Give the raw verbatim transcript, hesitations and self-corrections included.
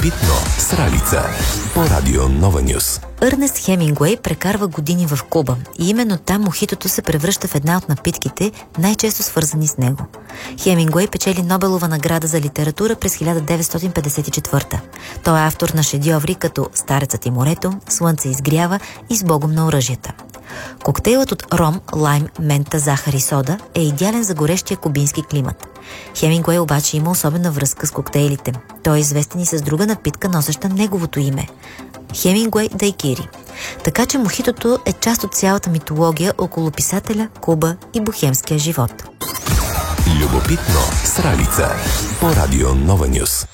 Любопитно с Ралица по Радио Нова Нюс. Ернест Хемингуей прекарва години в Куба и именно там мохитото се превръща в една от напитките, най-често свързани с него. Хемингуей печели Нобелова награда за литература през хиляда деветстотин петдесет и четвърта. Той е автор на шедьоври като Старецът и морето, Слънце изгрява и С Богом на оръжията. Коктейлът от ром, лайм, мента, захар и сода е идеален за горещия кубински климат. Хемингуей обаче има особена връзка с коктейлите. Той е известен и с друга напитка, носеща неговото име – Хемингуей Дайкири. Така че мохитото е част от цялата митология около писателя, Куба и бохемския живот. Любопитно с Ралица по Радио Нова Нюс.